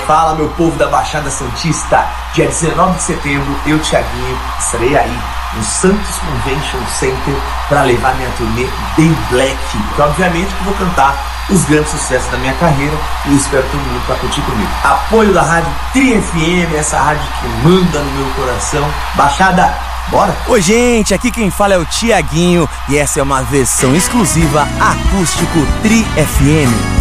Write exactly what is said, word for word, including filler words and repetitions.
Fala, meu povo da Baixada Santista. Dia dezenove de setembro, eu, Thiaguinho, estarei aí no Santos Convention Center para levar minha turnê Day Black, que obviamente que vou cantar os grandes sucessos da minha carreira e espero todo mundo para curtir comigo. Apoio da Rádio Tri F M, essa rádio que manda no meu coração. Baixada, bora? Oi gente, aqui quem fala é o Thiaguinho e essa é uma versão exclusiva acústico Tri F M.